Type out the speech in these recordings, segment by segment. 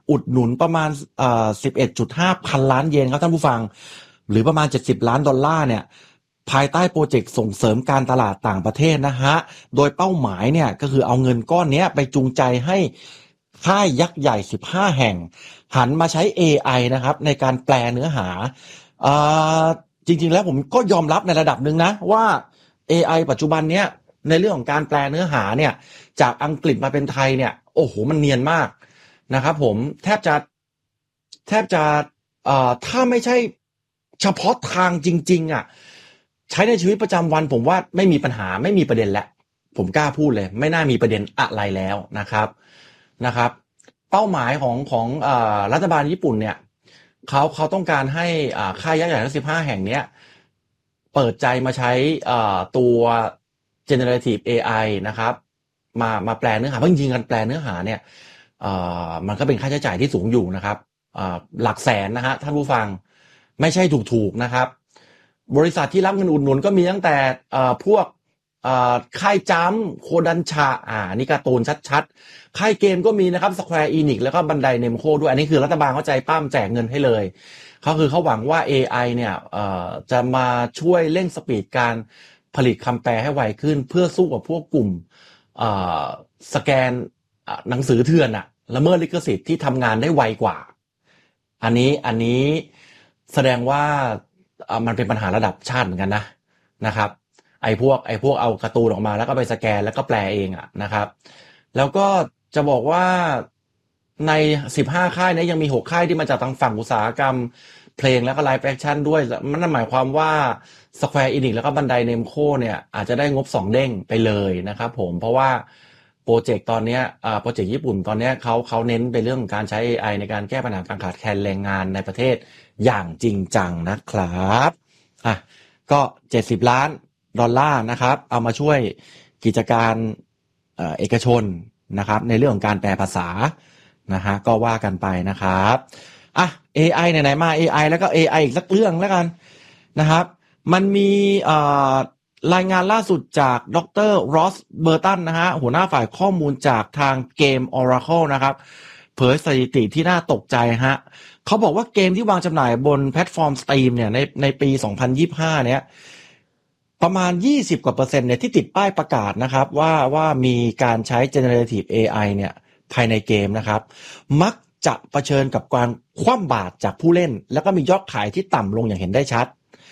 อุดหนุนประมาณ11.5 พันล้านเยนครับท่านผู้ฟังหรือประมาณ$70 ล้านเนี่ยภายใต้โปรเจกต์ส่งเสริมการตลาดต่างประเทศนะฮะโดยเป้าหมายเนี่ยก็คือเอาเงินก้อนนี้ไปจูงใจให้ค่ายยักษ์ใหญ่15แห่งหันมาใช้ AI นะครับในการแปลเนื้อหาจริงๆแล้วผมก็ยอมรับในระดับหนึ่งนะว่า AI ปัจจุบันเนี้ยในเรื่องของการแปลเนื้อหาเนี่ยจากอังกฤษมาเป็นไทยเนี่ยโอ้โหมันเนียนมากนะครับผมแทบจะถ้าไม่ใช่เฉพาะทางจริงๆอ่ะใช้ในชีวิตประจำวันผมว่าไม่มีปัญหาไม่มีประเด็นแล้วผมกล้าพูดเลยไม่น่ามีประเด็นอะไรแล้วนะครับเป้าหมายของรัฐบาลญี่ปุ่นเนี่ยเขาต้องการให้ค่ายยักษ์ใหญ่ทั้ง15แห่งเนี้ยเปิดใจมาใช้ตัว generative AI นะครับมาแปลเนื้อหาเพราะจริงๆการแปลเนื้อหาเนี่ยมันก็เป็นค่าใช้จ่ายที่สูงอยู่นะครับหลักแสนนะฮะท่านผู้ฟังไม่ใช่ถูกๆนะครับบริษัทที่รับเงินอุดหนุนก็มีตั้งแต่พวกค่ายจัมโคดันชานี่การ์ตูนชัดๆค่ายเกมก็มีนะครับ Square Enix แล้วก็บันไดเนมโคด้วยอันนี้คือรัฐบาลเข้าใจปั้มแจกเงินให้เลยเขาหวังว่า AI เนี่ยจะมาช่วยเร่งสปีดการผลิตคำแปลให้ไวขึ้นเพื่อสู้กับพวกกลุ่มสแกนหนังสือเถื่อนละเมิดลิขสิทธิ์ที่ทำงานได้ไวกว่าอันนี้แสดงว่ามันเป็นปัญหาระดับชาติเหมือนกันนะครับไอ้พวกเอาการ์ตูนออกมาแล้วก็ไปสแกนแล้วก็แปลเองนะครับแล้วก็จะบอกว่าใน15ค่ายนี้ยังมี6ค่ายที่มาจากทางฝั่งอุตสาหกรรมเพลงแล้วก็ไลฟ์แอคชั่นด้วยมันหมายความว่า Square Enix แล้วก็บันไดเนมโคเนี่ยอาจจะได้งบ2เด้งไปเลยนะครับผมเพราะว่าโปรเจกต์ตอนนี้โปรเจกต์ญี่ปุ่นตอนนี้เขาเน้นไปเรื่องการใช้ AI ในการแก้ปัญหาการขาดแคลนแรงงานในประเทศอย่างจริงจังนะครับก็$70 ล้านนะครับเอามาช่วยกิจการเอกชนนะครับในเรื่องของการแปลภาษานะฮะก็ว่ากันไปนะครับAI ไหนๆมา AI แล้วก็ AI อีกสักเรื่องแล้วกันนะครับมันมีรายงานล่าสุดจากดร. รอสเบอร์ตันนะฮะหัวหน้าฝ่ายข้อมูลจากทางเกม Oracle นะครับเผยสถิติที่น่าตกใจฮะเขาบอกว่าเกมที่วางจำหน่ายบนแพลตฟอร์ม Steam เนี่ยในปี 2025 เนี่ยประมาณ20%กว่าเนี่ยที่ติดป้ายประกาศนะครับว่ามีการใช้ generative AI เนี่ยภายในเกมนะครับมักจะเผชิญกับการคว่ำบาตรจากผู้เล่นแล้วก็มียอดขายที่ต่ำลงอย่างเห็นได้ชัด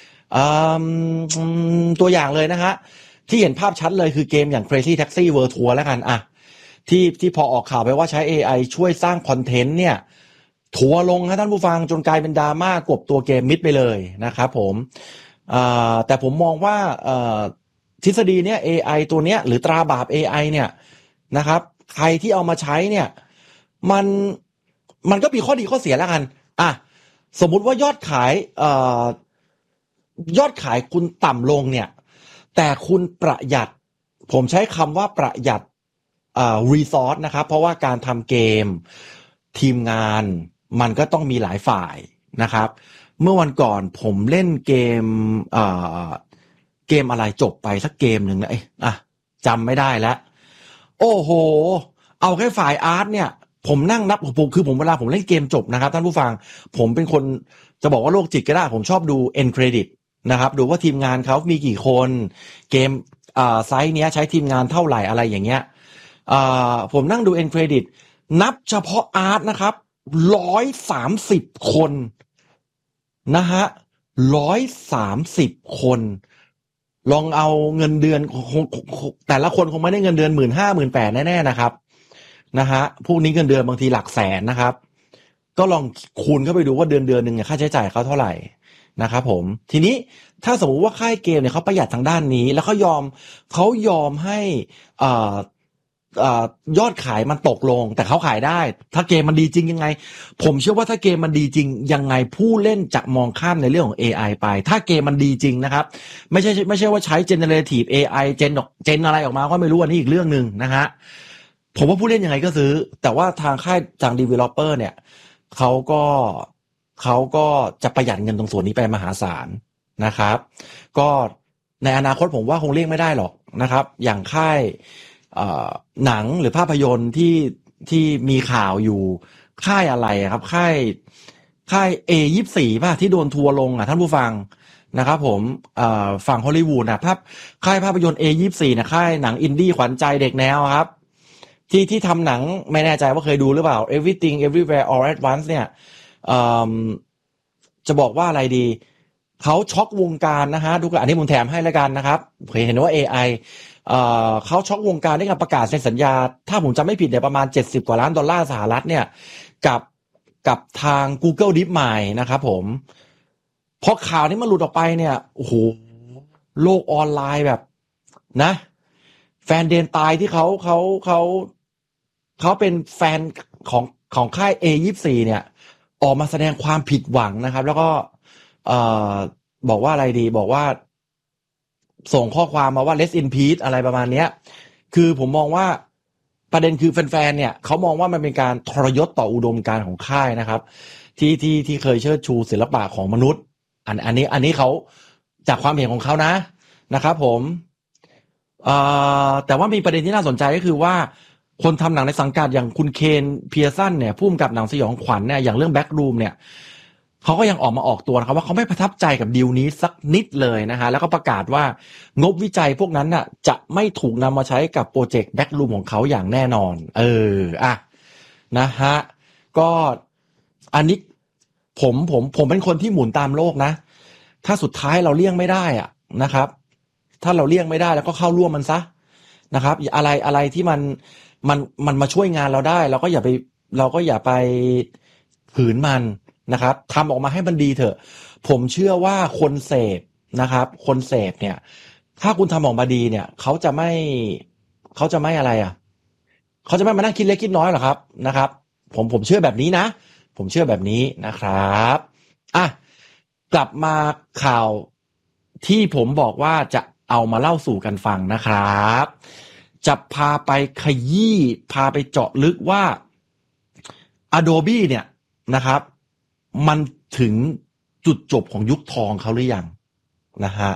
ตัวอย่างเลยนะฮะที่เห็นภาพชัดเลยคือเกมอย่าง Crazy Taxi World Tour แล้วกันที่พอออกข่าวไปว่าใช้ AI ช่วยสร้างคอนเทนต์เนี่ยทัวร์ลงท่านผู้ฟังจนกลายเป็นดราม่ากบตัวเกมมิดไปเลยนะครับผมแต่ผมมองว่าทฤษฎีเนี้ย AI ตัวเนี้ยหรือตราบาป AI เนี่ยนะครับใครที่เอามาใช้เนี่ยมันก็มีข้อดีข้อเสียแล้วกันสมมุติว่ายอดขายคุณต่ำลงเนี่ยแต่คุณประหยัดผมใช้คำว่าประหยัดรีซอสนะครับเพราะว่าการทำเกมทีมงานมันก็ต้องมีหลายฝ่ายนะครับเมื่อวันก่อนผมเล่นเกมอะไรจบไปสักเกมหนึ่งนะจำไม่ได้แล้วโอ้โหเอาแค่ฝ่ายอาร์ตเนี่ยผมนั่งนับคือผมเวลาผมเล่นเกมจบนะครับท่านผู้ฟังผมเป็นคนจะบอกว่าโรคจิตก็ได้ผมชอบดู end credit นะครับดูว่าทีมงานเขามีกี่คนเกมไซส์เนี้ยใช้ทีมงานเท่าไหร่อะไรอย่างเงี้ยผมนั่งดู end credit นับเฉพาะอาร์ตนะครับ130 คนนะฮะ130 คนลองเอาเงินเดือนแต่ละคนคงไม่ได้เงินเดือน 15,000 18,000 แน่ๆนะครับนะฮะพวกนี้เงินเดือนบางทีหลักแสนนะครับก็ลองคูณเข้าไปดูว่าเดือนนึงเนี่ยค่าใช้จ่ายเขาเท่าไหร่นะครับผมทีนี้ถ้าสมมุติว่าค่ายเกมเนี่ยเขาประหยัดทางด้านนี้แล้วเขายอมให้ยอดขายมันตกลงแต่เขาขายได้ถ้าเกมมันดีจริงยังไงผมเชื่อว่าถ้าเกมมันดีจริงยังไงผู้เล่นจะมองข้ามในเรื่องของ AI ไปถ้าเกมมันดีจริงนะครับไม่ใช่ว่าใช้ generative AI เจนอะไรออกมาก็ไม่รู้อันนี้อีกเรื่องนึงนะฮะผมว่าผู้เล่นยังไงก็ซื้อแต่ว่าทางค่ายทาง developer เนี่ยเขาก็จะประหยัดเงินตรงส่วนนี้ไปมหาศาลนะครับก็ในอนาคตผมว่าคงเลี่ยงไม่ได้หรอกนะครับอย่างค่ายหนังหรือภาพยนตร์ที่มีข่าวอยู่ค่ายอะไรครับค่าย A24 ป่ะที่โดนทัวร์ลงท่านผู้ฟังนะครับผมฝั่งฮอลลีวูดภาพค่ายภาพยนตร์ A24 ค่ายหนังอินดี้ขวัญใจเด็กแนวครับที่ทำหนังไม่แน่ใจว่าเคยดูหรือเปล่า Everything Everywhere All at Once เนี่ยจะบอกว่าอะไรดีเขาช็อกวงการนะฮะดูกันอันนี้ผมแถมให้แล้วกันนะครับเห็นว่า AI เขาช็อกวงการด้วยการประกาศเซ็นสัญญาถ้าผมจำไม่ผิดเนี่ยประมาณ$70 กว่าล้านสหรัฐเนี่ยกับทาง Google DeepMind นะครับผมพอข่าวนี้มันหลุดออกไปเนี่ยโอ้โหโลกออนไลน์แบบนะแฟนเดนตายที่เขาเป็นแฟนของค่าย A24 เนี่ยออกมาแสดงความผิดหวังนะครับแล้วก็บอกว่าอะไรดีบอกว่าส่งข้อความมาว่า rest in peace อะไรประมาณเนี้ยคือผมมองว่าประเด็นคือแฟนๆเนี่ยเขามองว่ามันเป็นการทรยศต่ออุดมการณ์ของค่ายนะครับที่เคยเชิดชูศิลปะของมนุษย์อันนี้เขาจากความเห็นของเขานะครับผมแต่ว่ามีประเด็นที่น่าสนใจก็คือว่าคนทำหนังในสังกัดอย่างคุณเคนเพียร์สันเนี่ยผู้กำกับหนังสยองขวัญเนี่ยอย่างเรื่องแบ็กรูมเนี่ยเขาก็ยังออกมาออกตัวนะครับว่าเขาไม่ประทับใจกับดีลนี้สักนิดเลยนะฮะแล้วก็ประกาศว่างบวิจัยพวกนั้นน่ะจะไม่ถูกนำมาใช้กับโปรเจกต์แบ็กรูมของเขาอย่างแน่นอนนะฮะก็อันนี้ผมเป็นคนที่หมุนตามโลกนะถ้าสุดท้ายเราเลี่ยงไม่ได้นะครับถ้าเราเลี่ยงไม่ได้แล้วก็เข้าร่วมมันซะนะครับอะไรที่มันมาช่วยงานเราได้เราก็อย่าไปฝืนมันนะครับทำออกมาให้มันดีเถอะผมเชื่อว่าคนเสพนะครับคนเสพเนี่ยถ้าคุณทำออกมาดีเนี่ยเขาจะไม่อะไรเขาจะไม่มานั่งคิดเล็กคิดน้อยหรอกครับนะครับผมเชื่อแบบนี้นะผมเชื่อแบบนี้นะครับกลับมาข่าวที่ผมบอกว่าจะเอามาเล่าสู่กันฟังนะครับจะพาไปขยี้พาไปเจาะลึกว่า Adobe เนี่ยนะครับมันถึงจุดจบของยุคทองเขาหรือยังนะฮะ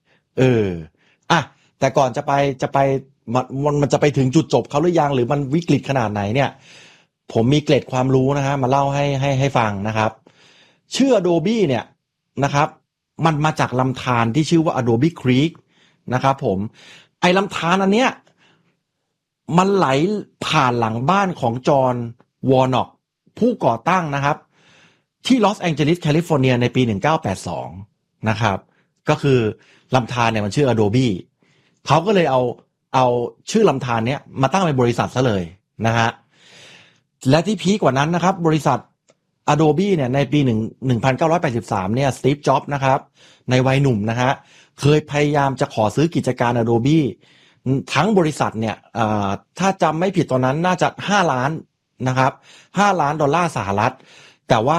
แต่ก่อนจะไปมันจะไปถึงจุดจบเขาหรือยังหรือมันวิกฤตขนาดไหนเนี่ยผมมีเกร็ดความรู้นะฮะมาเล่าให้ฟังนะครับชื่อ Adobe เนี่ยนะครับมันมาจากลำธารที่ชื่อว่า Adobe Creek นะครับผมไอ้ลำธารอันเนี้ยมันไหลผ่านหลังบ้านของจอห์นวอร์น็อกผู้ก่อตั้งนะครับที่ลอสแองเจลิสแคลิฟอร์เนียในปี1982นะครับก็คือลำธารเนี่ยมันชื่อ Adobe เขาก็เลยเอาชื่อลำธารเนี้ยมาตั้งเป็นบริษัทซะเลยนะฮะและที่พีคกว่านั้นนะครับบริษัท Adobe เนี่ยในปี1983เนี่ยสตีฟจ็อบส์นะครับในวัยหนุ่มนะฮะเคยพยายามจะขอซื้อกิจการ Adobe ทั้งบริษัทเนี่ยถ้าจำไม่ผิดตอนนั้นน่าจะ5 ล้านนะครับ$5 ล้านสหรัฐแต่ว่า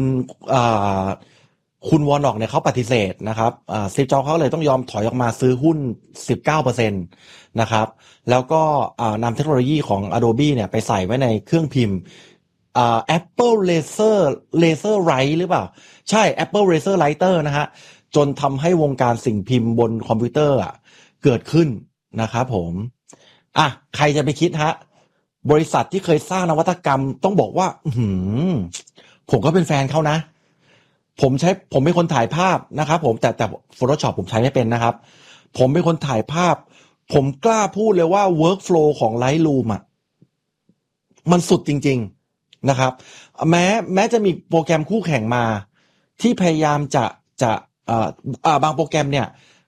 คุณวอร์น็อกเนี่ยเขาปฏิเสธนะครับสตีฟจ็อบส์เขาเลยต้องยอมถอยออกมาซื้อหุ้น 19% นะครับแล้วก็นำเทคโนโลยีของ Adobe เนี่ยไปใส่ไว้ในเครื่องพิมพ์Apple Laser Write หรือเปล่าใช่ Apple Laser Writer นะฮะจนทำให้วงการสิ่งพิมพ์บนคอมพิวเตอร์เกิดขึ้นนะครับผมใครจะไปคิดฮะบริษัทที่เคยสร้างนวัตกรรมต้องบอกว่าผมก็เป็นแฟนเขานะผมเป็นคนถ่ายภาพนะครับผมแต่ Photoshop ผมใช้ไม่เป็นนะครับผมเป็นคนถ่ายภาพผมกล้าพูดเลยว่า workflow ของ Lightroom มันสุดจริงๆนะครับแม้จะมีโปรแกรมคู่แข่งมาที่พยายามจะบางโปรแกรมเนี่ย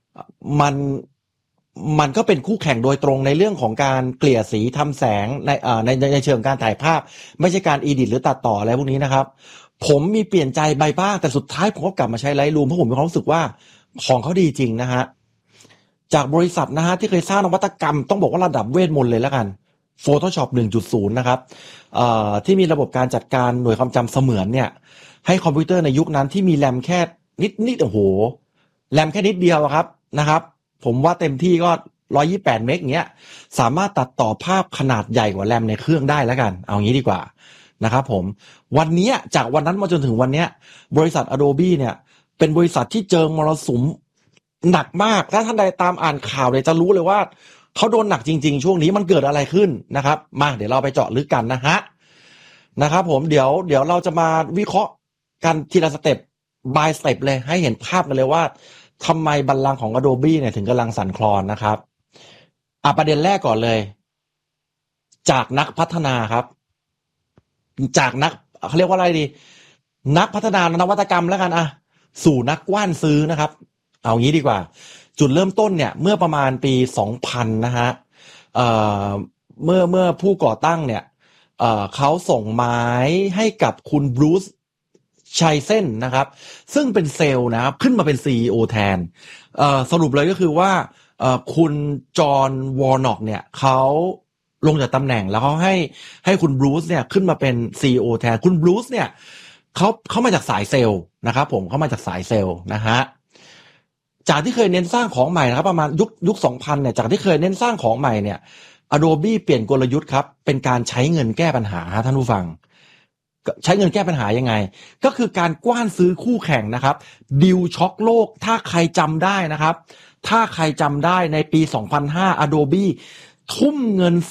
มันก็เป็นคู่แข่งโดยตรงในเรื่องของการเกลี่ยสีทำแสงในเชิงการถ่ายภาพไม่ใช่การอีดิทหรือตัดต่ออะไรพวกนี้นะครับผมมีเปลี่ยนใจใบบ้างแต่สุดท้ายผมก็กลับมาใช้ Lightroom เพราะผมมีความรู้สึกว่าของเขาดีจริงนะฮะจากบริษัทนะฮะที่เคยสร้างนวัตกรรมต้องบอกว่าระดับเวทมนต์เลยแล้วกัน Photoshop 1.0 นะครับที่มีระบบการจัดการหน่วยความจำเสมือนเนี่ยให้คอมพิวเตอร์ในยุคนั้นที่มีแรมแค่นิดโอ้โหแรมแค่นิดเดียวครับนะครับผมว่าเต็มที่ก็128 เมกเงี้ยสามารถตัดต่อภาพขนาดใหญ่กว่าแรมในเครื่องได้แล้วกันเอางี้ดีกว่านะครับผมวันนี้จากวันนั้นมาจนถึงวันนี้บริษัท Adobe เนี่ยเป็นบริษัทที่เจอมรสุมหนักมากถ้าท่านใดตามอ่านข่าวเนี่ยจะรู้เลยว่าเขาโดนหนักจริงๆช่วงนี้มันเกิดอะไรขึ้นนะครับมาเดี๋ยวเราไปเจาะลึกกันนะฮะนะครับผมเดี๋ยวเราจะมาวิเคราะห์กันทีละสเต็ป by สเต็ปเลยให้เห็นภาพกันเลยว่าทำไมบัลลังก์ของ Adobe เนี่ยถึงกำลังสั่นคลอนนะครับประเด็นแรกก่อนเลยจากนักพัฒนาครับจากนักเขาเรียกว่าอะไรดีนักพัฒนานวัตกรรมแล้วกันสู่นักกว้านซื้อนะครับเอางี้ดีกว่าจุดเริ่มต้นเนี่ยเมื่อประมาณปี 2000 นะฮะเมื่อผู้ก่อตั้งเนี่ยเขาส่งไม้ให้กับคุณบรูซชัยเส้นนะครับซึ่งเป็นเซลล์นะครับขึ้นมาเป็น CEO แทนสรุปเลยก็คือว่าคุณจอห์นวอร์น็อกเนี่ยเขาลงจากตำแหน่งแล้วเขาให้คุณบรูซเนี่ยขึ้นมาเป็น CEO แทนคุณบรูซเนี่ยเขามาจากสายเซลล์นะครับผมเขามาจากสายเซลล์นะฮะจากที่เคยเน้นสร้างของใหม่นะครับประมาณยุค 2000 เนี่ยจากที่เคยเน้นสร้างของใหม่เนี่ย Adobe เปลี่ยนกลยุทธ์ครับเป็นการใช้เงินแก้ปัญหาท่านผู้ฟังใช้เงินแก้ปัญหายังไงก็คือการกว้านซื้อคู่แข่งนะครับดิวช็อกโลกถ้าใครจำได้นะครับถ้าใครจำได้ในปี 2005 Adobe ทุ่มเงิน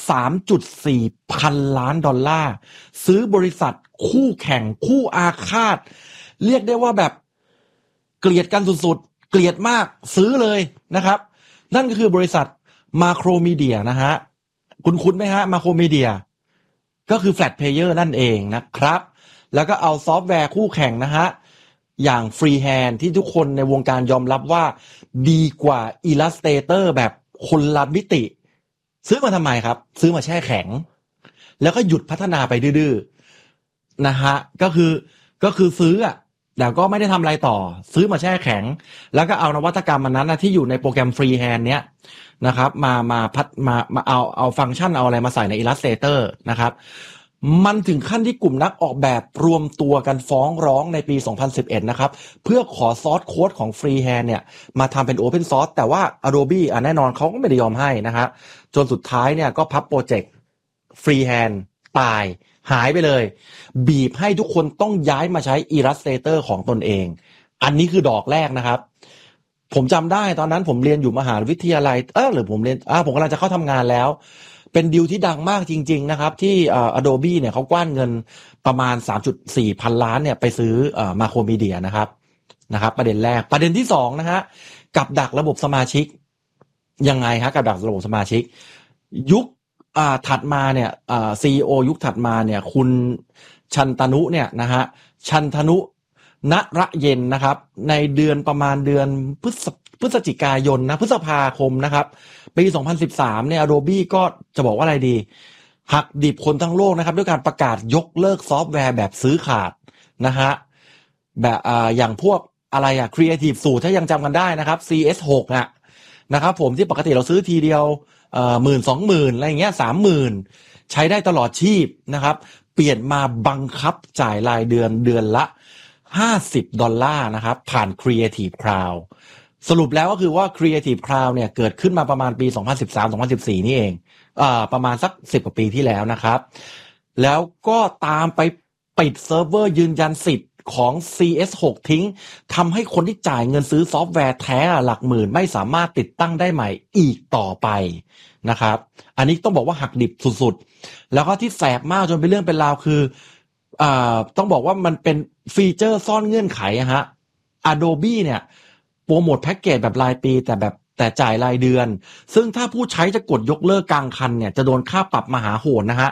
3.4 พันล้านดอลลาร์ซื้อบริษัทคู่แข่งคู่อาฆาตเรียกได้ว่าแบบเกลียดกันสุดๆเกลียดมากซื้อเลยนะครับนั่นก็คือบริษัทมาโครมีเดียนะฮะคุ้นไหมฮะมาโครมีเดียก็คือ Flat Player นั่นเองนะครับแล้วก็เอาซอฟต์แวร์คู่แข่งนะฮะอย่าง Freehand ที่ทุกคนในวงการยอมรับว่าดีกว่า Illustrator แบบคนละมิติซื้อมาทำไมครับซื้อมาแช่แข็งแล้วก็หยุดพัฒนาไปดื้อๆนะฮะก็คือซื้อแต่ก็ไม่ได้ทำอะไรต่อซื้อมาแช่แข็งแล้วก็เอานวัตกรรมมันนั้นที่อยู่ในโปรแกรม Freehand เนี้ยนะครับมาเอาฟังก์ชันเอาอะไรมาใส่ใน Illustrator นะครับมันถึงขั้นที่กลุ่มนักออกแบบรวมตัวกันฟ้องร้องในปี 2011 นะครับเพื่อขอซอสโค้ดของ Freehand เนี่ยมาทำเป็น Open Source แต่ว่า Adobe แน่นอนเขาก็ไม่ได้ยอมให้นะครับจนสุดท้ายเนี่ยก็พับโปรเจกต์ Freehand ตายหายไปเลยบีบให้ทุกคนต้องย้ายมาใช้ Illustrator ของตนเองอันนี้คือดอกแรกนะครับผมจำได้ตอนนั้นผมเรียนอยู่มหาวิทยาลัยหรือผมเรียนผมกำลังจะเข้าทำงานแล้วเป็นดีลที่ดังมากจริงๆนะครับที่Adobe เนี่ยเขากว้านเงินประมาณ 3.4 พันล้านเนี่ยไปซื้อมาโครมีเดียนะครับประเด็นแรกประเด็นที่2นะฮะกับดักระบบสมาชิกยังไงฮะกับดักระบบสมาชิกยุคถัดมาเนี่ยCEO ยุคถัดมาเนี่ยคุณชันตนุเนี่ยนะฮะชันทนุณระเย็นนะครับในเดือนประมาณเดือนพฤศจิกายนพฤษภาคมนะครับปี 2013 เนี่ย Adobe ก็จะบอกว่าอะไรดีหักดิบคนทั้งโลกนะครับด้วยการประกาศยกเลิกซอฟต์แวร์แบบซื้อขาดนะฮะแบบอย่างพวกอะไรCreative Suiteถ้ายังจำกันได้นะครับ CS6 นะครับผมที่ปกติเราซื้อทีเดียว10,000-20,000อะไรอย่างเงี้ย 30,000 ใช้ได้ตลอดชีพนะครับเปลี่ยนมาบังคับจ่ายรายเดือนละ$50นะครับผ่าน Creative Cloud สรุปแล้วก็คือว่า Creative Cloud เนี่ยเกิดขึ้นมาประมาณปี 2013-2014 นี่เองประมาณสัก10 กว่าปีที่แล้วนะครับแล้วก็ตามไปปิดเซิร์ฟเวอร์ยืนยันสิทธิ์ของ CS6 ทิ้งทำให้คนที่จ่ายเงินซื้อซอฟต์แวร์แท้หลักหมื่นไม่สามารถติดตั้งได้ใหม่อีกต่อไปนะครับอันนี้ต้องบอกว่าหักดิบสุดๆแล้วก็ที่แสบมากจนเป็นเรื่องเป็นราวคือต้องบอกว่ามันเป็นฟีเจอร์ซ่อนเงื่อนไขAdobe เนี่ยโปรโมทแพ็กเกจแบบรายปีแต่จ่ายรายเดือนซึ่งถ้าผู้ใช้จะกดยกเลิกกลางคันเนี่ยจะโดนค่าปรับมหาโหดนะฮะ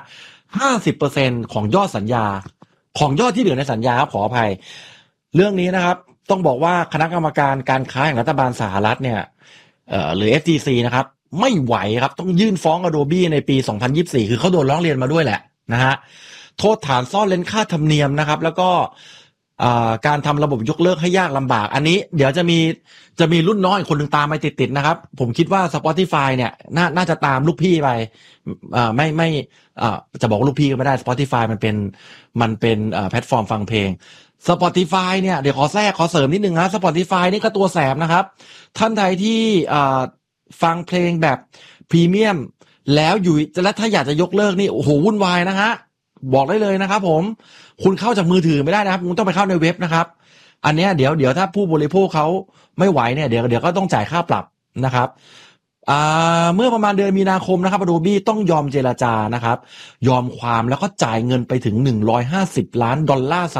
50% ของยอดสัญญาของยอดที่เหลือในสัญญาครับขออภัยเรื่องนี้นะครับต้องบอกว่าคณะกรรมการการค้าแห่งรัฐบาลสหรัฐเนี่ยหรือ FTC นะครับไม่ไหวครับต้องยื่นฟ้อง Adobe ในปี 2024 คือเขาโดนร้องเรียนมาด้วยแหละนะฮะโทษฐานซ่อนเร้นค่าธรรมเนียมนะครับแล้วก็การทำระบบยกเลิกให้ยากลำบากอันนี้เดี๋ยวจะมีรุ่นน้อยคนหนึ่งตามไปติดๆนะครับผมคิดว่า Spotify เนี่ยน่าจะตามลูกพี่ไปไม่จะบอกว่าลูกพี่ก็ไม่ได้ Spotify มันเป็นแพลตฟอร์มฟังเพลง Spotify เนี่ยเดี๋ยวขอเสริมนิดนึงนะ Spotify นี่ก็ตัวแสบนะครับท่านใดที่ฟังเพลงแบบพรีเมียมแล้วถ้าอยากจะยกเลิกนี่โอ้โหวุ่นวายนะฮะบอกได้เลยนะครับผมคุณเข้าจากมือถือไม่ได้นะครับคุณต้องไปเข้าในเว็บนะครับอันเนี้ยเดี๋ยวถ้าผู้บริโภคเขาไม่ไหวเนี่ยเดี๋ยวก็ต้องจ่ายค่าปรับนะครับเมื่อประมาณเดือนมีนาคมนะครับ Adobe ต้องยอมเจรจานะครับยอมความแล้วก็จ่ายเงินไปถึง$150 ล้าน